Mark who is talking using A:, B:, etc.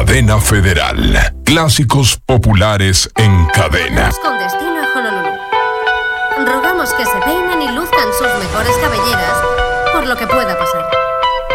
A: Cadena Federal. Clásicos populares en cadena.
B: Con destino a Honolulu. Rogamos que se peinen y luzcan su